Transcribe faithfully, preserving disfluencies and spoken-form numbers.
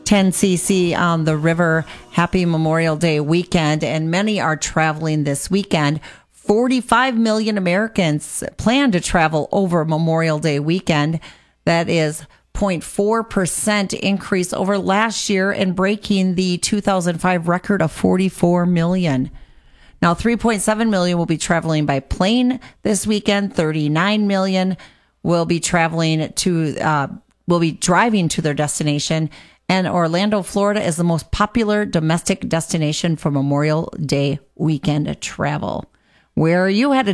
ten C C on the river. Happy Memorial Day weekend, and many are traveling this weekend. forty-five million Americans plan to travel over Memorial Day weekend. That is zero point four percent increase over last year and breaking the two thousand five record of forty-four million. Now, three point seven million will be traveling by plane this weekend. thirty-nine million will be traveling to, uh, will be driving to their destination. And Orlando, Florida is the most popular domestic destination for Memorial Day weekend travel. Where are you headed